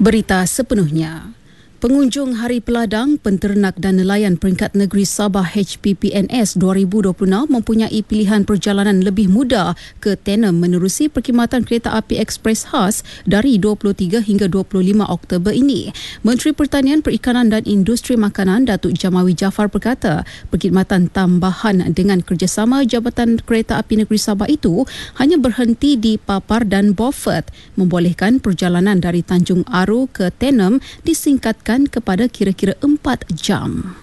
Berita sepenuhnya. Pengunjung Hari Peladang, Penternak dan Nelayan Peringkat Negeri Sabah HPPNS 2026 mempunyai pilihan perjalanan lebih mudah ke Tenem menerusi perkhidmatan kereta api ekspres khas dari 23 hingga 25 Oktober ini. Menteri Pertanian, Perikanan dan Industri Makanan Datuk Jamawi Jaafar berkata, perkhidmatan tambahan dengan kerjasama Jabatan Kereta Api Negeri Sabah itu hanya berhenti di Papar dan Beaufort, membolehkan perjalanan dari Tanjung Aru ke Tenem disingkatkan kepada kira-kira 4 jam.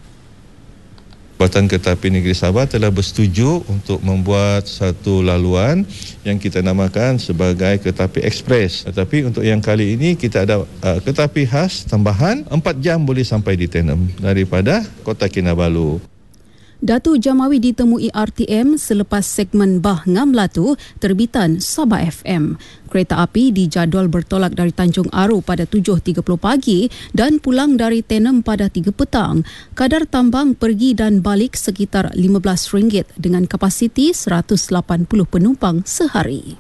Jabatan Kereta Api Negeri Sabah telah bersetuju untuk membuat satu laluan yang kita namakan sebagai kereta api ekspres. Tetapi untuk yang kali ini kita ada kereta api khas tambahan 4 jam boleh sampai di Tenem daripada Kota Kinabalu. Datuk Jamawi ditemui RTM selepas segmen Bah Ngam Latu terbitan Sabah FM. Kereta api dijadual bertolak dari Tanjung Aru pada 7.30 pagi dan pulang dari Tenem pada 3 petang. Kadar tambang pergi dan balik sekitar RM15 dengan kapasiti 180 penumpang sehari.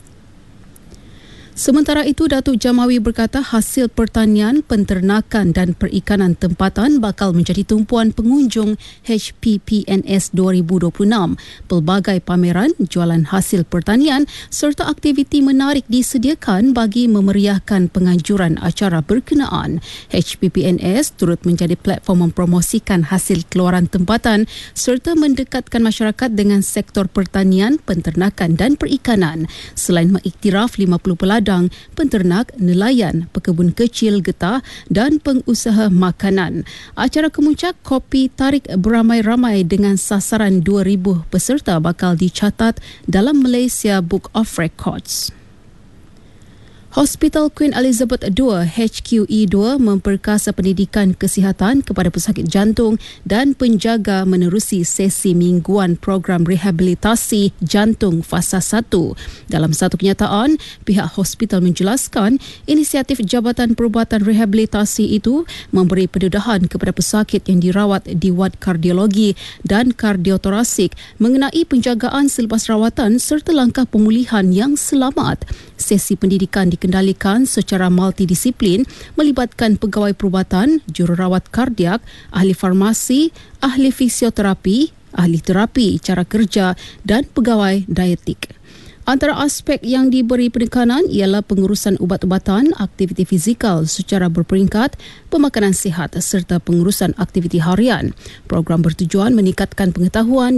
Sementara itu, Datuk Jamawi berkata hasil pertanian, penternakan dan perikanan tempatan bakal menjadi tumpuan pengunjung HPPNS 2026. Pelbagai pameran, jualan hasil pertanian serta aktiviti menarik disediakan bagi memeriahkan penganjuran acara berkenaan. HPPNS turut menjadi platform mempromosikan hasil keluaran tempatan serta mendekatkan masyarakat dengan sektor pertanian, penternakan dan perikanan. Selain mengiktiraf 50 peladang, penternak, nelayan, pekebun kecil getah dan pengusaha makanan. Acara kemuncak kopi tarik beramai-ramai dengan sasaran 2,000 peserta bakal dicatat dalam Malaysia Book of Records. Hospital Queen Elizabeth II HQE2 memperkasa pendidikan kesihatan kepada pesakit jantung dan penjaga menerusi sesi mingguan program rehabilitasi jantung fasa 1. Dalam satu kenyataan, pihak hospital menjelaskan inisiatif Jabatan Perubatan Rehabilitasi itu memberi pendedahan kepada pesakit yang dirawat di wad kardiologi dan kardiotorasik mengenai penjagaan selepas rawatan serta langkah pemulihan yang selamat. Sesi pendidikan dikendalikan secara multidisiplin melibatkan pegawai perubatan, jururawat kardiak, ahli farmasi, ahli fisioterapi, ahli terapi cara kerja dan pegawai dietik. Antara aspek yang diberi penekanan ialah pengurusan ubat-ubatan, aktiviti fizikal secara berperingkat, pemakanan sihat serta pengurusan aktiviti harian. Program bertujuan meningkatkan pengetahuan